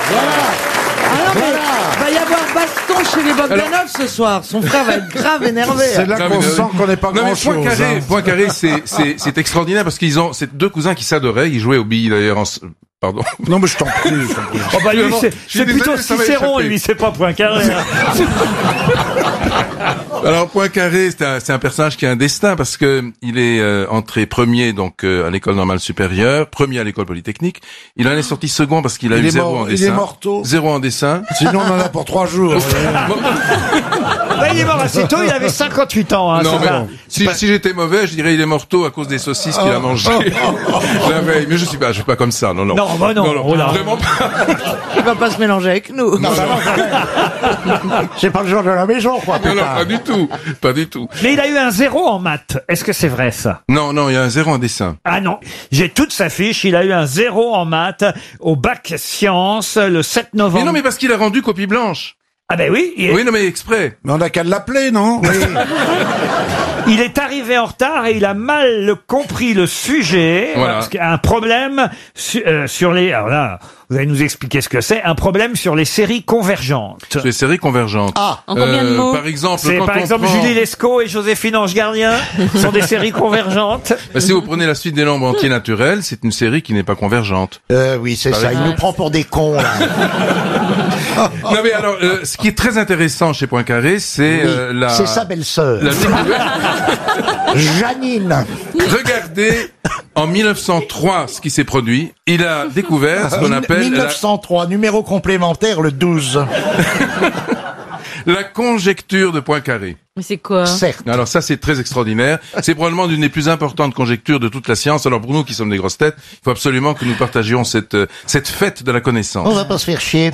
Ah non, mais va y avoir baston chez les Bogdanov ce soir. Son frère va être grave énervé. C'est là qu'on sent qu'on n'est pas Non mais grand-chose. Poincaré, c'est extraordinaire parce qu'ils ont, c'est deux cousins qui s'adoraient, ils jouaient aux billes d'ailleurs pardon. Non mais je t'en prie. Oh bah lui, c'est désolé, plutôt ça m'a Cicéron, échappé. lui, c'est pas Poincaré. Alors Poincaré, c'est un personnage qui a un destin parce que il est entré premier donc à l'école normale supérieure, premier à l'école polytechnique. Il en est sorti second parce qu'il a eu zéro en dessin. Il est mort tôt. Zéro en dessin. Sinon on en a pour 3 jours. Bah, il est mort assez tôt, il avait 58 ans. Hein, Non c'est mais pas- si j'étais mauvais, je dirais il est mort tôt à cause des saucisses qu'il a mangées la veille. Mais je suis pas comme ça, non. Non, bah non, oh là. Vraiment pas. Il va pas se mélanger avec nous. C'est pas le genre de la maison, quoi. Non, pas du tout. Mais il a eu un 0 en maths. Est-ce que c'est vrai, ça? Non, il y a un zéro en dessin. Ah non, j'ai toute sa fiche. Il a eu un 0 en maths au bac sciences le 7 novembre. Mais non, mais parce qu'il a rendu copie blanche. Ah ben oui, Oui, non, mais exprès. Mais on a qu'à l'appeler, non? il est arrivé en retard et il a mal compris le sujet. Voilà. Parce qu'il y a un problème sur les... Alors là, vous allez nous expliquer ce que c'est. Un problème sur les séries convergentes. C'est des séries convergentes. Ah. En combien de mots? Par exemple, C'est quand par on exemple prend- Julie Lescaut et Joséphine Ange Gardien sont des séries convergentes. Bah, si vous prenez la suite des nombres entiers naturels, c'est une série qui n'est pas convergente. Oui, c'est ça. Il nous prend pour des cons, là. Non mais alors, ce qui est très intéressant chez Poincaré, c'est la... C'est sa belle-sœur. la découverte. Janine. Regardez, en 1903, ce qui s'est produit. Il a découvert ce qu'on appelle 1903, numéro complémentaire, le 12. la conjecture de Poincaré. Mais c'est quoi? Certes. Alors ça, c'est très extraordinaire. C'est probablement l'une des plus importantes conjectures de toute la science. Alors pour nous qui sommes des grosses têtes, il faut absolument que nous partagions cette fête de la connaissance. On va pas se faire chier.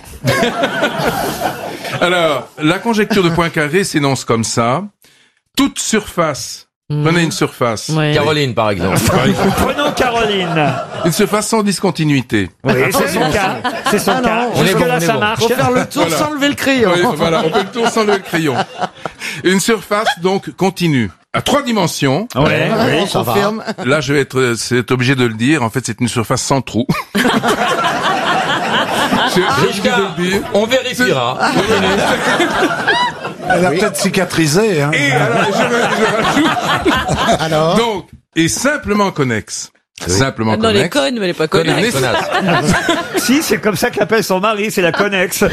Alors, la conjecture de Poincaré s'énonce comme ça. Toute surface, prenez une surface, Ouais. Caroline, par exemple. Prenons Caroline. une surface sans discontinuité. Oui, c'est son cas. C'est son cas. On est Jusque-là, bon, ça on est marche. Faut faire le tour Voilà. sans lever le crayon. Oui, voilà, on fait le tour sans le crayon. Une surface donc continue, à 3 dimensions. Ouais. Oui, ça va. Confirme. Là, je vais être obligé de le dire. En fait, c'est une surface sans trou. J'ai obligé de le dire. On vérifiera. Elle a peut-être cicatrisé, hein. Et alors, je rajoute. Alors. Donc, et simplement connexe. Simplement Non, les connexe. connes, mais elle est pas Connasse. connexe. Connasse. Si, c'est comme ça qu'appelle son mari, c'est la connexe.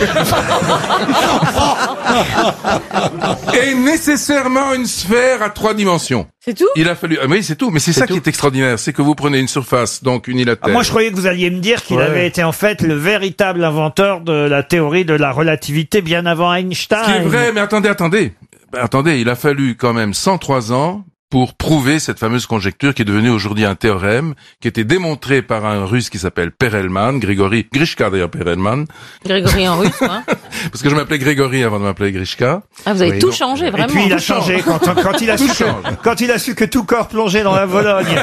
Et nécessairement une sphère à 3 dimensions. C'est tout? Il a fallu, oui, c'est tout, mais c'est ça qui est extraordinaire, c'est que vous prenez une surface, donc unilatérale. Moi, je croyais que vous alliez me dire qu'il Ouais. avait été en fait le véritable inventeur de la théorie de la relativité bien avant Einstein. Ce qui est vrai, mais attendez. Ben, attendez, il a fallu quand même 103 ans pour prouver cette fameuse conjecture qui est devenue aujourd'hui un théorème, qui a été démontré par un Russe qui s'appelle Perelman, Grigory Grishka d'ailleurs Perelman, Grégory en russe, quoi. parce que je m'appais Grégory avant de m'appeler Grishka. Ah, vous avez Oui, tout donc- changé, Et vraiment. puis il a Tout changé quand il a Tout su change. quand il a su que tout corps plongeait dans la Vologne.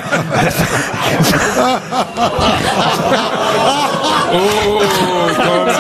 Oh, quand même.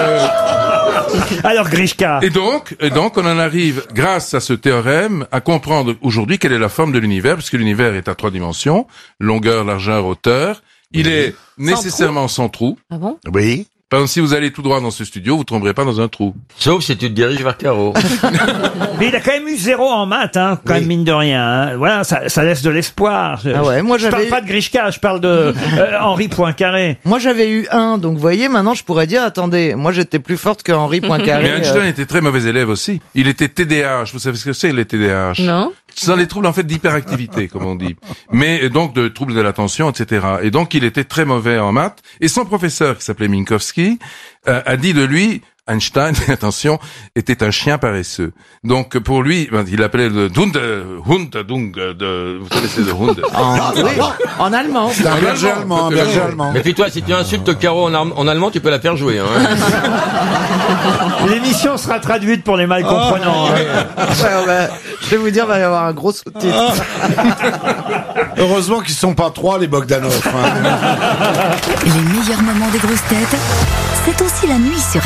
Alors Grishka. Et donc, on en arrive, grâce à ce théorème, à comprendre aujourd'hui quelle est la forme de l'univers, puisque l'univers est à 3 dimensions, longueur, largeur, hauteur. Il est nécessairement sans trou. Ah bon? Oui. Par exemple, si vous allez tout droit dans ce studio, vous tomberez pas dans un trou. Sauf si tu te diriges vers Caro. Mais il a quand même eu 0 en maths, hein, quand même mine de rien. Hein. Voilà, ça laisse de l'espoir. Ah ouais, moi Je parle j'avais pas de Grishka, je parle de Henri Poincaré. moi j'avais eu 1, donc vous voyez, maintenant je pourrais dire, attendez, moi j'étais plus forte que Henri Poincaré. Mais Einstein était très mauvais élève aussi. Il était TDAH. Vous savez ce que c'est, les TDAH? Non. Ce sont les troubles, en fait, d'hyperactivité, comme on dit. Mais, donc, de troubles de l'attention, etc. Et donc, il était très mauvais en maths. Et son professeur, qui s'appelait Minkowski, a dit de lui, Einstein, attention, était un chien paresseux. Donc, pour lui, il appelait le Hund, vous connaissez le Hund? En allemand. Un berger allemand, un berger allemand. Mais puis toi, si tu insultes Caro en allemand, tu peux la faire jouer. Hein. L'émission sera traduite pour les mal comprenants. hein. Je vais vous dire, il va y avoir un gros sous-titre. Heureusement qu'ils sont pas 3, les Bogdanov, hein. Les meilleurs moments des grosses têtes, c'est aussi la nuit sur RTL.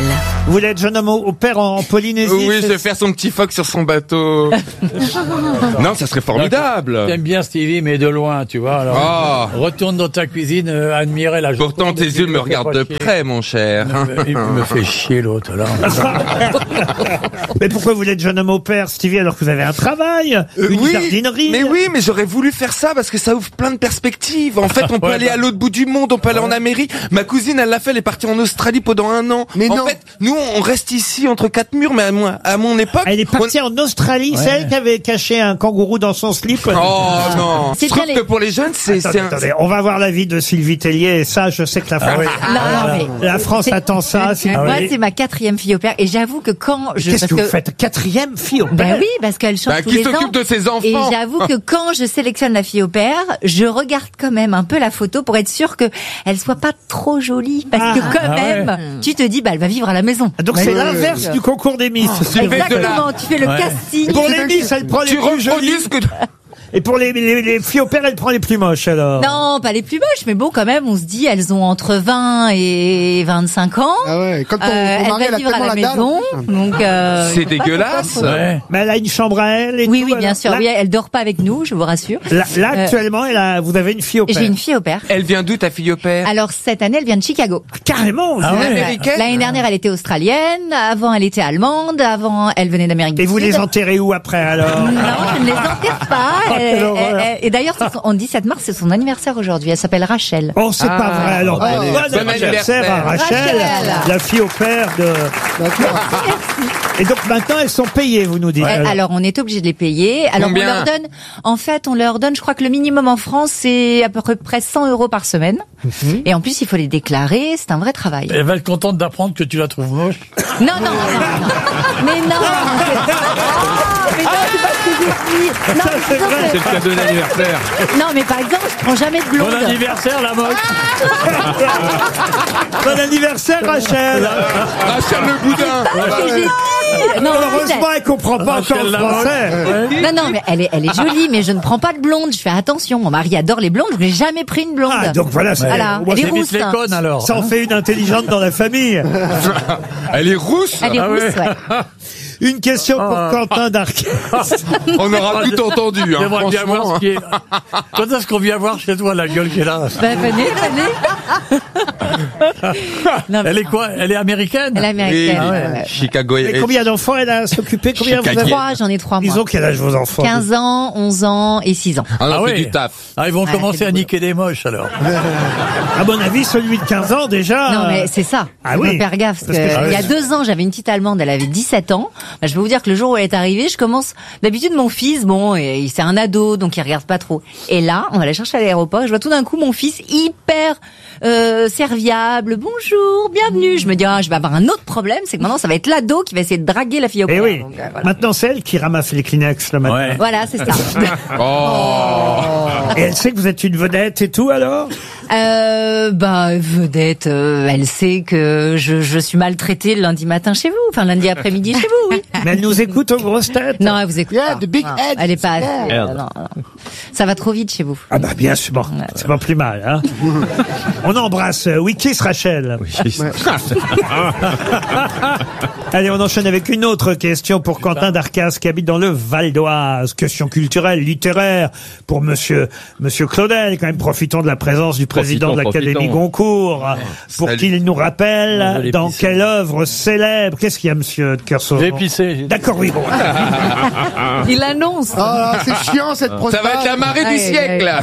Vous voulez être jeune homme au père en Polynésie? Oui, c'est- je vais faire son petit phoque sur son bateau. Non, ça serait formidable. T'aimes bien Stevie, mais de loin, tu vois. Alors, Ah. retourne dans ta cuisine, admirer la Pourtant, joconde, tes et yeux puis, me fais regardent pas de chier. près, mon cher. Il me fait chier, l'autre, là. Mais pourquoi vous voulez être jeune homme au père, Stevie, alors que vous avez un travail, une oui, jardinerie? mais oui, mais j'aurais voulu faire ça parce que ça ouvre plein de perspectives. En fait, on peut Ouais, aller bah. à l'autre bout du monde, on peut aller en Amérique. Ma cousine, elle l'a fait, elle est partie en Australie pendant 1 an. Mais en non. fait, nous, on reste ici entre 4 murs, mais à mon époque. Elle est partie en Australie, Ouais. celle qui avait caché un kangourou dans son slip. Oh non. C'est Je trouve bien que les- pour les jeunes, c'est Attendez, on va voir l'avis de Sylvie Tellier, et ça, je sais que la France, oui. la France attend ça. Sylvie. Moi, Oui. c'est ma 4e fille au père. Et j'avoue que quand je... Qu'est-ce parce que vous faites? 4e fille au père? Ben oui, parce qu'elle change tous qui les ans. s'occupe de ses enfants. Et j'avoue que quand je sélectionne la fille au père, je regarde quand même un peu la photo pour être sûre que elle soit pas trop jolie. Parce que quand même, tu te dis, bah, elle va vivre à la maison. Donc c'est l'inverse du concours des Miss. Exactement, tu fais le Ouais. casting. Pour les Miss, elle prend les Tu plus jolies. reproduis ce que... Et pour les filles au père, elle prend les plus moches, alors. Non, pas les plus moches, mais bon, quand même, on se dit, elles ont entre 20 et 25 ans. Ah ouais, quand ton Elle mari, elle va a vivre à tellement la la dalle. maison. Donc, C'est dégueulasse. Ouais. Mais elle a une chambre à elle et Oui, tout, oui, bien alors. sûr. Là, Oui, elle dort pas avec nous, je vous rassure. là, actuellement, vous avez une fille au père. J'ai une fille au père. Elle vient d'où, ta fille au père? Alors, cette année, elle vient de Chicago. Carrément. Ah ouais. Américaine? L'année dernière, elle était australienne. Avant, elle était allemande. Avant, elle venait d'Amérique du Et Sud. vous les enterrez où après, alors? Non, je ne les enterre pas. Oh, quelle horreur. Et d'ailleurs, on 17 mars, c'est son anniversaire aujourd'hui. Elle s'appelle Rachel. Oh, c'est pas vrai, alors. bon Bon anniversaire à Rachel, Rachel. la fille au père de... Et donc maintenant, elles sont payées, vous nous dites. Alors, on est obligé de les payer. Alors, Combien on leur donne, en fait, je crois que le minimum en France, c'est à peu près 100 € par semaine. Et en plus, il faut les déclarer. C'est un vrai travail. Elle va être contente d'apprendre que tu la trouves moche. Non, non, non, non. Mais non. Mais non, c'est pas ce que j'ai dit. Non, mais c'est disons vrai. que- C'est le cadeau d'anniversaire. non, mais par exemple, je prends jamais de Bon blonde. anniversaire, la moche. Bon anniversaire, Rachel. Rachel le boudin. Pas ce que j'ai dit. Non, Heureusement, elle comprend pas encore Rachel le Lamotte. français. non, mais elle est jolie, mais je ne prends pas de blonde. Je fais attention. Mon mari adore les blondes. Je n'ai jamais pris une blonde. Ah, donc voilà, c'est... Voilà. Moi, Elle est Évite rousse. les connes, alors. ça en fait une intelligente dans la famille. Elle est rousse. Elle est Ah rousse, ouais. ouais. Une question pour Quentin Darcas. On aura tout entendu, hein, J'aimerais bien voir franchement. ce qui est... Quand est-ce qu'on vient voir chez toi la gueule qu'elle a? Bah, venez. Non, mais Elle est quoi? Elle est américaine? elle est américaine. Oui, ouais, ouais. Chicago Et combien d'enfants elle a s'occuper? Combien vous avez? 3, j'en ai 3 Ils mois. ont quel âge vos enfants? 15 ans, 11 ans et 6 ans. Ah non, Ah c'est ouais. du taf. Ah, ils vont Ouais, commencer c'est à du niquer des moches, alors. À mon avis, celui de 15 ans déjà. Non, mais c'est ça. Ah Faut oui. faire gaffe. Parce Parce que- que il y a 2 ans, j'avais une petite allemande, elle avait 17 ans. Bah, je peux vous dire que le jour où elle est arrivée, je commence, d'habitude, mon fils, bon, c'est un ado, donc il regarde pas trop. Et là, on va la chercher à l'aéroport, je vois tout d'un coup mon fils hyper, serviable. Bonjour, bienvenue. Je me dis, je vais avoir un autre problème, c'est que maintenant, ça va être l'ado qui va essayer de draguer la fille au Eh père. oui. Donc, voilà. Maintenant, c'est elle qui ramasse les Kleenex le matin. Ouais. Voilà, c'est ça. Et elle sait que vous êtes une vedette et tout, alors? Vedette, elle sait que je suis maltraitée le lundi matin chez vous, enfin lundi après-midi chez vous, oui. Mais elle nous écoute aux grosses têtes. Non, elle vous écoute Yeah, pas. the big Non, head. elle est pas. Yeah. Non, non. Ça va trop vite chez vous. Ah bah bien sûr, bon, c'est pas plus mal. Hein. On embrasse Wikis Rachel. Allez, on enchaîne avec une autre question pour Quentin Darcas qui habite dans le Val d'Oise. Question culturelle, littéraire pour Monsieur Claudel. Quand même, profitons de la présence du président de l'Académie Goncourt pour Salut. qu'il nous Je rappelle l'ai dans pissé. quelle œuvre célèbre. Qu'est-ce qu'il y a, Monsieur de Kersauzon? J'ai pissé. D'accord, oui, bon. Il annonce. Ah, c'est chiant cette prostate. Ça va être la marée du siècle.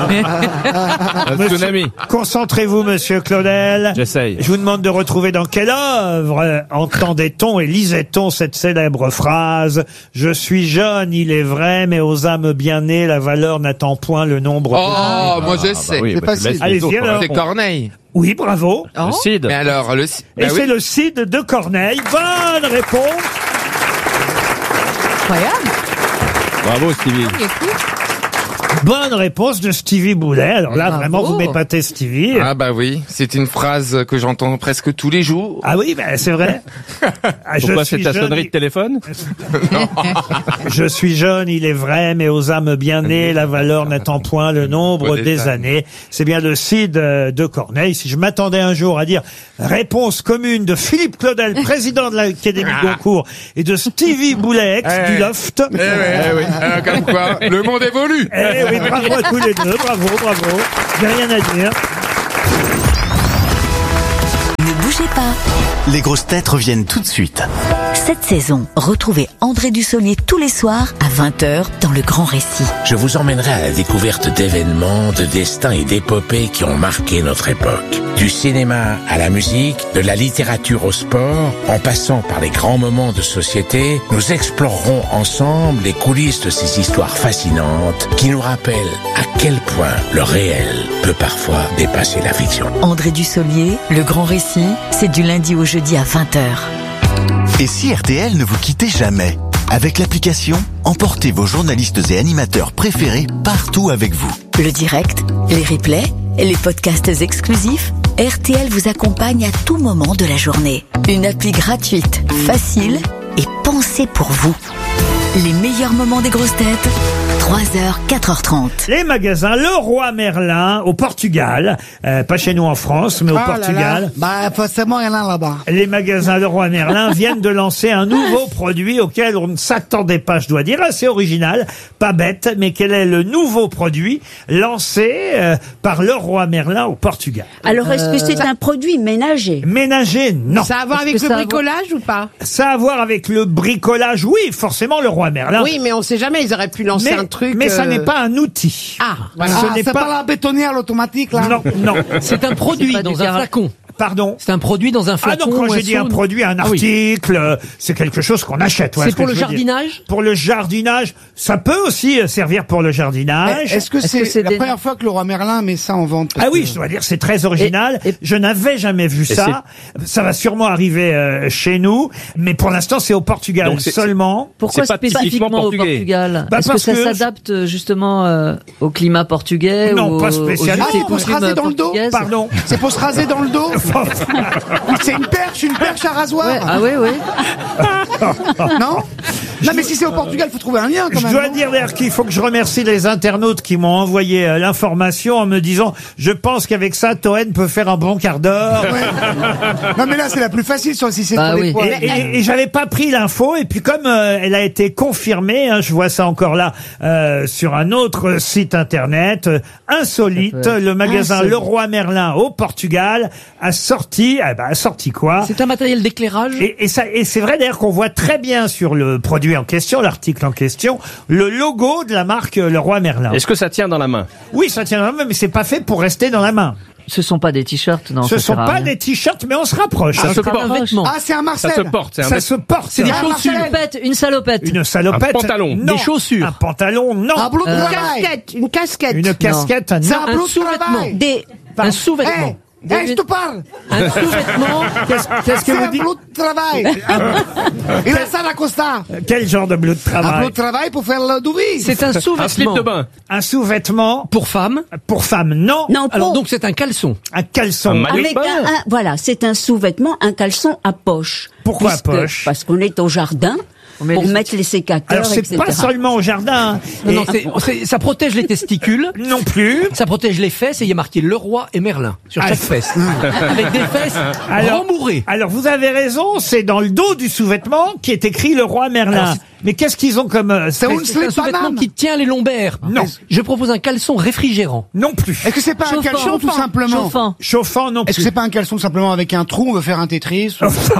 Un tsunami. Concentrez-vous, Monsieur Claudel. J'essaye. Je vous demande de retrouver dans quelle œuvre entendait-on et lisait-on cette célèbre phrase « Je suis jeune, il est vrai, mais aux âmes bien nées, la valeur n'attend point le nombre. Oh, moi je sais. Oui, C'est bah, tu facile. laisses Allez-y, les autres, alors. C'est Corneille. Oui, bravo. Le Cid. Mais alors, le... Et Bah c'est oui. le Cid de Corneille. Bonne réponse. Incroyable. Bravo, Stevie. Bonne réponse de Stevie Boulet. Alors là, vraiment, vous m'épatez, Stevie. Ah bah oui, c'est une phrase que j'entends presque tous les jours. Ah oui, ben c'est vrai. Pourquoi c'est ta sonnerie de téléphone? Je suis jeune, il est vrai, mais aux âmes bien nées, la valeur n'attend point le nombre des années. C'est bien le Cid de Corneille. Si je m'attendais un jour à dire réponse commune de Philippe Claudel, président de l'Académie Goncourt, et de Stevie Boulet, ex du Loft. Oui. Comme quoi, le monde évolue. Oui, bravo à tous les deux, bravo. J'ai rien à dire. Ne bougez pas. Les grosses têtes reviennent tout de suite. Cette saison, retrouvez André Dussolier tous les soirs à 20h dans Le Grand Récit. Je vous emmènerai à la découverte d'événements, de destins et d'épopées qui ont marqué notre époque. Du cinéma à la musique, de la littérature au sport, en passant par les grands moments de société, nous explorerons ensemble les coulisses de ces histoires fascinantes qui nous rappellent à quel point le réel peut parfois dépasser la fiction. André Dussolier, Le Grand Récit, c'est du lundi au jeudi à 20h. Et si RTL ne vous quittait jamais? Avec l'application, emportez vos journalistes et animateurs préférés partout avec vous. Le direct, les replays, les podcasts exclusifs, RTL vous accompagne à tout moment de la journée. Une appli gratuite, facile et pensée pour vous. Les meilleurs moments des grosses têtes, 3h, 4h30. Les magasins Leroy Merlin au Portugal, pas chez nous en France, mais au Portugal. Bah forcément il y en a là-bas. Les magasins Leroy Merlin viennent de lancer un nouveau produit auquel on ne s'attendait pas, je dois dire, assez original, pas bête, mais quel est le nouveau produit lancé par Leroy Merlin au Portugal? Alors est-ce que c'est un produit ménager? Ménager, non. Ça a à voir avec le bricolage ou pas? Ça a à voir avec le bricolage, oui, forcément Leroy Merlin. Oui, mais on sait jamais, ils auraient pu lancer un truc. Mais ça n'est pas un outil. Voilà. Ce n'est pas la bétonnière automatique là. Non. C'est un produit dans un flacon. Pardon. C'est un produit dans un flacon. Ah non, quand j'ai dit un produit, un article, c'est quelque chose qu'on achète. C'est pour le jardinage? Pour le jardinage, ça peut aussi servir pour le jardinage. Est-ce que c'est la première fois que Leroy Merlin met ça en vente? Ah oui, je dois dire, c'est très original. Je n'avais jamais vu ça. Ça va sûrement arriver chez nous, mais pour l'instant, c'est au Portugal seulement. Pourquoi spécifiquement au Portugal? Est-ce que ça s'adapte justement au climat portugais? Non, pas spécialement. C'est pour se raser dans le dos? Pardon. C'est pour se raser dans le dos? C'est une perche à rasoir. Ouais. Ah oui. Non, mais si c'est au Portugal, faut trouver un lien quand même. Je dois dire d'ailleurs qu'il faut que je remercie les internautes qui m'ont envoyé l'information en me disant je pense qu'avec ça, Toen peut faire un bon quart d'heure. Ouais. Non mais là c'est la plus facile si c'est pour les poils. Et j'avais pas pris l'info et puis comme elle a été confirmée, je vois ça encore là sur un autre site internet insolite, le magasin Leroy Merlin au Portugal a sorti quoi? C'est un matériel d'éclairage. Et c'est vrai d'ailleurs qu'on voit très bien sur le produit en question, l'article en question, le logo de la marque Leroy Merlin. Est-ce que ça tient dans la main? Oui, ça tient dans la main, mais c'est pas fait pour rester dans la main. Ce sont pas des t-shirts, non? Ce sont pas des t-shirts, mais on se rapproche. Ça se porte. C'est un Marcel. Ça se porte. Ça se porte. C'est des chaussures. Une salopette. Une salopette. Un pantalon. Non. Des chaussures. Un pantalon, non. Un bleu de Une casquette. Une casquette, non. C'est un bleu de sous-vêtement. travail. Un sous-vêtement. Je te parle. Un sous-vêtement. Qu'est-ce que vous dites? Un bleu de travail. Il a ça à Costa. Quel genre de bleu de travail? Un bleu de travail pour faire le doubi. C'est un sous-vêtement. Un slip de bain. Un sous-vêtement. Pour femme. Pour femme, non. Non, Alors donc c'est un caleçon. Un caleçon. Un maillot de avec bain. voilà, c'est un sous-vêtement, un caleçon à poche. Pourquoi à Puisque- poche? Parce qu'on est au jardin. Pour mettre les sécateurs, Alors c'est etc. pas seulement au jardin. Non, ça protège les testicules. Non plus. Ça protège les fesses et il y a marqué Leroy et Merlin sur chaque fesse. Avec des fesses rembourrées. Alors vous avez raison, c'est dans le dos du sous-vêtement qui est écrit Leroy Merlin. Alors, mais qu'est-ce qu'ils ont comme C'est un sous-vêtement qui tient les lombaires. Non. Je propose un caleçon réfrigérant. Non plus. Est-ce que c'est pas un caleçon tout simplement? Chauffant, non plus. Est-ce que c'est pas un caleçon simplement avec un trou, on veut faire un Tetris?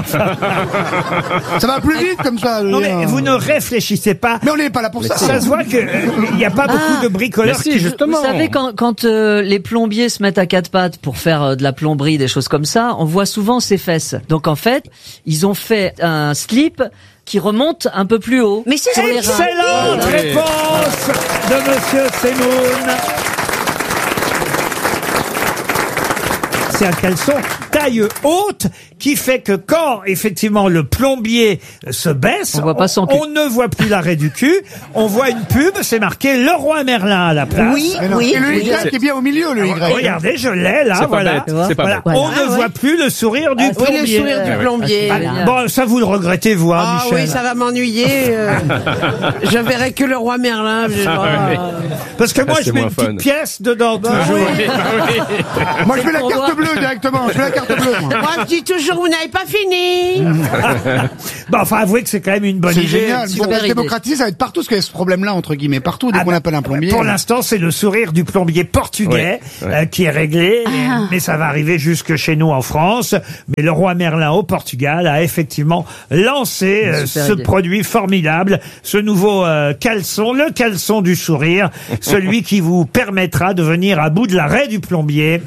Ça va plus vite comme ça. Non mais vous ne réfléchissez pas. Mais on n'est pas là pour ça. Ça se voit que il n'y a pas beaucoup de bricoleurs qui Vous savez, quand les plombiers se mettent à quatre pattes pour faire de la plomberie, des choses comme ça, on voit souvent ses fesses. Donc en fait, ils ont fait un slip qui remonte un peu plus haut. Mais c'est sur les reins. Excellente réponse de Monsieur Semoun. c'est un caleçon taille haute qui fait que quand, effectivement, le plombier se baisse, On voit pas son cul. on ne voit plus l'arrêt du cul, on voit une pub, c'est marqué Leroy Merlin à la place. Oui, Mais non. oui, Et le oui. Y qui est bien au milieu, le Y. Regardez, je l'ai là, C'est pas voilà. bête, c'est pas Voilà. bête. On ne voit plus le sourire du Oui, le plombier. sourire du plombier. Ah, bon, ça vous le regrettez, vous, hein, Ah Michel. oui, ça va m'ennuyer. Je verrai que le roi Merlin. Parce que moi, Ah, c'est je mets moins une petite fun. pièce dedans toujours. Moi, je veux la carte bleue directement. Je veux la carte bleue. moi. Moi, je dis toujours, vous n'avez pas fini. Bah, enfin, avouez que c'est quand même une bonne C'est idée. génial. super Pour se idée. démocratiser, ça va être partout, parce qu'il y a ce problème-là, entre guillemets. Partout, dès Ah qu'on bah, appelle un plombier. Pour l'instant, c'est le sourire du plombier portugais qui est réglé, mais ça va arriver jusque chez nous en France. Mais le roi Merlin au Portugal a effectivement lancé Super ce idée. produit formidable, ce nouveau caleçon, le caleçon du sourire, celui qui vous permettra de venir à bout de l'arrêt du plombier.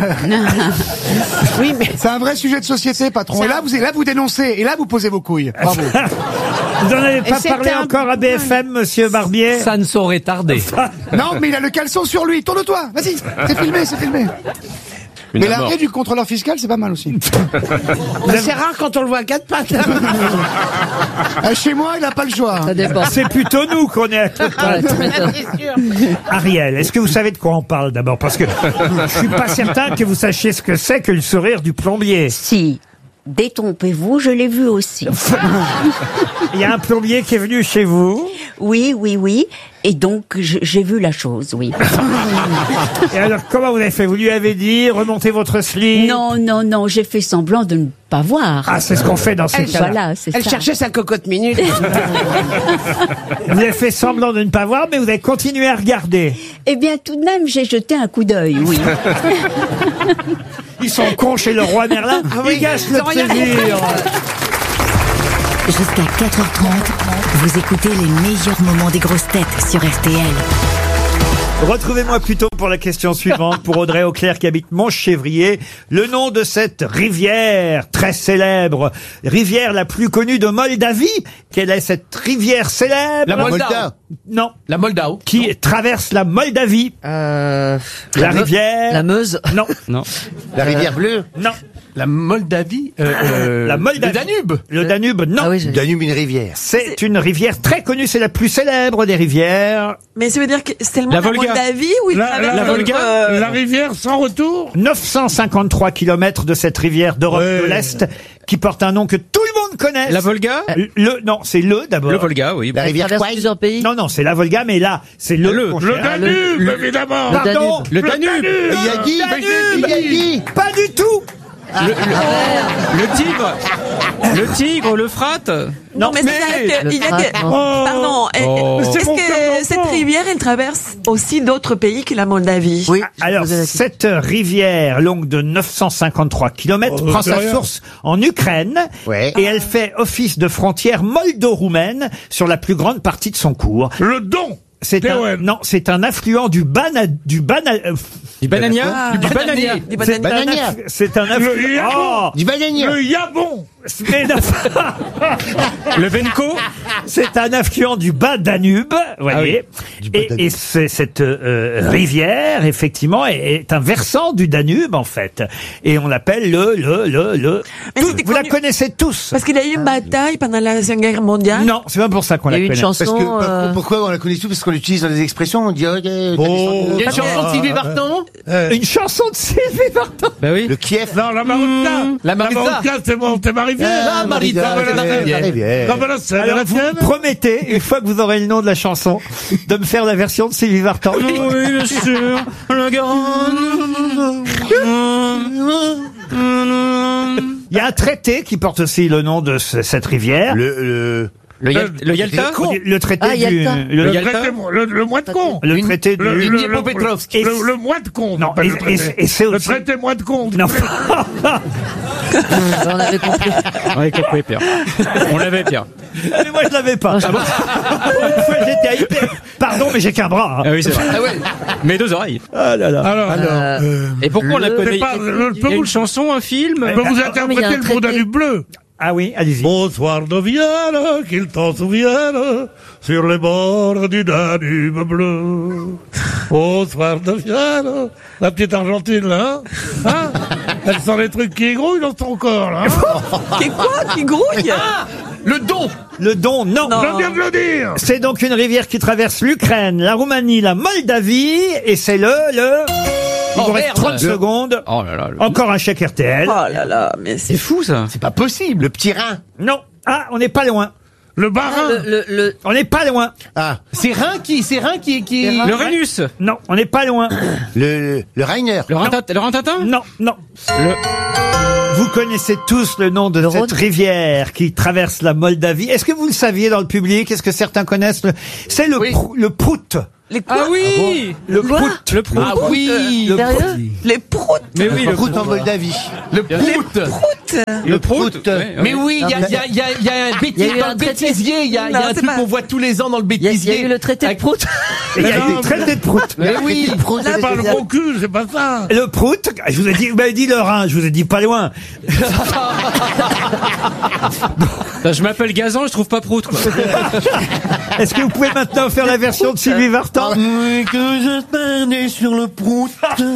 Oui, mais. C'est un vrai sujet de société, patron. Et là, vous dénoncez. Et là, vous posez vos couilles. Bravo. Vous n'en avez pas c'est parlé un- encore à BFM, monsieur Barbier? Ça ne saurait tarder. Non, mais il a le caleçon sur lui. Tourne-toi. Vas-y. C'est filmé, c'est filmé. Une Mais mort. l'arrêt du contrôleur fiscal, c'est pas mal aussi. C'est rare quand on le voit à quatre pattes. Chez moi, il a pas le choix. Ça dépend. C'est plutôt nous qu'on est à quatre pattes. Ouais, tu m'étonnes. C'est sûr. Ariel, est-ce que vous savez de quoi on parle d'abord? Parce que je suis pas certain que vous sachiez ce que c'est que le sourire du plombier. Si, détrompez-vous, je l'ai vu aussi. Il y a un plombier qui est venu chez vous. Oui, oui, oui. Et donc, j'ai vu la chose, oui. Et alors, comment vous avez fait? Vous lui avez dit, remontez votre slip? Non, non, non, j'ai fait semblant de ne pas voir. Ah, c'est ce qu'on fait dans ces cas-là. Voilà, c'est Elle ça. cherchait sa cocotte minute. Vous avez fait semblant de ne pas voir, mais vous avez continué à regarder. Eh bien, tout de même, j'ai jeté un coup d'œil, oui. Ils sont cons chez le roi Merlin. oui, Ils gâchent ils le ont rien plaisir. Jusqu'à 4h30, vous écoutez les meilleurs moments des grosses têtes sur RTL. Retrouvez-moi plutôt pour la question suivante, pour Audrey Auclair qui habite Montchevrier. Le nom de cette rivière très célèbre, rivière la plus connue de Moldavie. Quelle est cette rivière célèbre? La Moldau. Non. La Moldau. Qui traverse la Moldavie. La rivière. La Meuse. Non. Non. La rivière bleue. Non. La Moldavie. La Moldavie. Le Danube. Le Danube, non. Ah oui, j'ai- Danube, une rivière. C'est une rivière très connue, c'est la plus célèbre des rivières. Mais ça veut dire que c'est tellement La la Volga. Moldavie où il traverse la Volga. La rivière sans retour. 953 kilomètres de cette rivière d'Europe Ouais. de l'Est qui porte un nom que tout le monde connaît. La Volga. Non, c'est le d'abord. Le Volga, oui. La rivière traverse Kwai. plusieurs pays. Non, c'est la Volga, mais là, c'est le. Le Danube, évidemment. Pardon. Le Danube. Il y a dit. Pas du tout. Le Tigre. Le Tigre, le Frat. Non, mais c'est-à-dire qu'il y a que... Pardon, est-ce que cette rivière, elle traverse aussi d'autres pays que la Moldavie? Oui. Alors, cette rivière longue de 953 kilomètres prend sa source en Ukraine Ouais. et elle fait office de frontière moldo-roumaine sur la plus grande partie de son cours. Le don. C'est un affluent du Banania. Du Banania. Du Banania. C'est un affluent. Oh, Du bananier. le Yabon. Mais non. Le Venco. C'est un affluent du bas Danube, vous voyez. Et cette rivière, effectivement, est un versant du Danube, en fait. Et on l'appelle Mais c'était vous la connu- connaissez tous. Parce qu'il y a eu une bataille pendant la Seconde Guerre mondiale. Non, c'est pas pour ça qu'on Il y la a eu une connaît. chanson. Parce que, pourquoi on la connaît tous? Parce qu'on l'utilise dans des expressions, on dit, oh, Il y a une chanson de Sylvie Vartan. Une chanson de Sylvie Vartan. Bah oui. le Kiev. Non, la Maritza. La Maritza. C'est ma rivière. La Maritza. C'est la rivière. Non, mais là, c'est Alors la vous tienne. me promettez, une fois que vous aurez le nom de la chanson, de me faire la version de Sylvie Vartan. Oui, bien sûr. La Garonne. Il y a un traité qui porte aussi le nom de cette rivière. Le Yalta. Le traité Ah, du... Yalta. Le Yalta. Le mois de con. Le traité du... Dniepropetrovsk. Le mois de con. Non, pas le traité. et c'est Le aussi... traité mois de con. Non. On avait compris. On avait compris, Pierre. On l'avait, Pierre. Mais moi, je l'avais pas. Une fois, j'étais à hyper... Pardon, mais j'ai qu'un bras. hein. Ah oui, c'est vrai. Mais deux oreilles. Ah là là. Alors, Et pourquoi on la connaît? c'est pas- Il y a une chanson, un film. je peux vous mais il y a interpréter un le mot traité. Danube bleu. Ah oui, allez-y. Bonsoir de Vienne, qu'il t'en souvienne, sur les bords du Danube bleu. Bonsoir de Vienne, la petite Argentine là, hein, Elle sent les trucs qui grouillent dans ton corps, là. Qui quoi? Qui grouille? Le Don. Le Don, non. Je viens de le dire. C'est donc une rivière qui traverse l'Ukraine, la Roumanie, la Moldavie, et c'est le... Il vous reste 30 secondes. Oh là là. Encore un chèque RTL. Oh là là, mais C'est fou ça. C'est pas possible. Le petit Rhin. Non. Ah, on n'est pas loin. Le Bas-Rhin. On n'est pas loin. Ah. C'est Rhin qui. Le Rhinus. Non, on n'est pas loin. Le Rainer. Le Rintintin. Non, non. Vous connaissez tous le nom de cette rivière qui traverse la Moldavie. Est-ce que vous le saviez dans le public? Est-ce que certains connaissent C'est le Prout. Ah oui. Le Prout. Le Prout. Ah oui. les proutes. Mais oui, Le Prout en Moldavie. Le Prout. Le Prout. Mais oui, il y a un bêtisier dans le bêtisier. Il y a un truc qu'on voit tous les ans dans le Il y bêtisier. a eu le traité de Prout. Il y a des traités de Prout. Mais oui. C'est pas le gros cul, c'est pas ça. Le Prout, je vous ai dit, vous m'avez dit le Rhin, je vous ai dit pas loin. Je m'appelle Gazan, je trouve pas Prout, quoi. Est-ce que vous pouvez maintenant faire la version de Sylvie Vartan? Oui, que je perdais sur le Prout.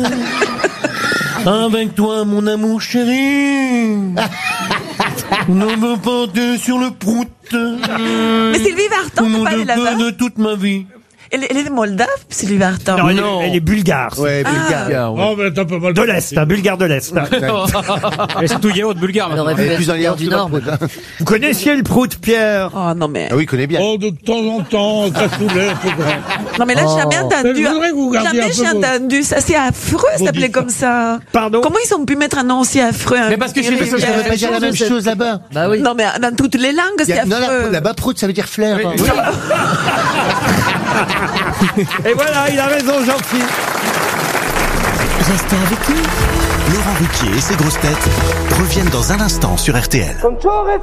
Avec toi, mon amour chéri. Ne me porter sur le Prout. Mais Sylvie Vartan, c'est pas elle là-bas. De toute ma vie. Elle est moldave, Sylvie Vartan. Non, elle est bulgare. Ouais, bulgare. Oh, mais t'as pas mal De l'Est, bulgare de l'Est. Et surtout yaourt bulgare. Elle aurait pu Plus dans les être du Nord. Vous connaissiez le Prout, Pierre? Oh non mais. Ah oui, il connaît bien. Oh, de temps en temps, ça soulève. Non mais là j'ai jamais entendu. Je voudrais que vous gardiez Jamais un peu j'ai vos- entendu ça. C'est affreux, ça s'appelait comme ça. Pardon? Comment ils ont pu mettre un nom aussi affreux? Mais parce que je suis Ça veut pas dire la même chose là-bas. Bah oui. Non mais dans toutes les langues c'est Non, affreux. là-bas, Prout, ça veut dire fleur. Oui. Oui. Et voilà, il a raison, Jean-Philippe. Restez avec nous. Laurent Ruquier et ses grosses têtes reviennent dans un instant sur RTL.